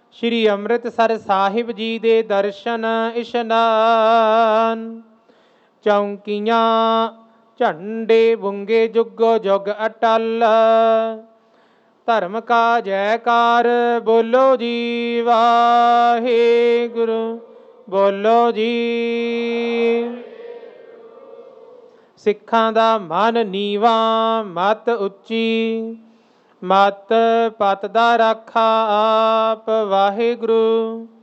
ਸ਼੍ਰੀ ਅੰਮ੍ਰਿਤਸਰ ਸਾਹਿਬ ਜੀ ਦੇ ਦਰਸ਼ਨ ਇਸ਼ਨਾਨ। ਚੌਂਕੀਆਂ ਝੰਡੇ ਬੁੰਗੇ ਜੁਗੋ ਜੁਗ ਅਟਲ। ਧਰਮ ਕਾ ਜੈਕਾਰ ਬੋਲੋ ਜੀ ਵਾਹਿਗੁਰੂ ਬੋਲੋ ਜੀ। ਸਿੱਖਾਂ ਦਾ ਮਨ ਨੀਵਾ ਮਤ ਉੱਚੀ। ਮਤ ਪਤ ਦਾ ਰਾਖਾ ਆਪ ਵਾਹਿਗੁਰੂ।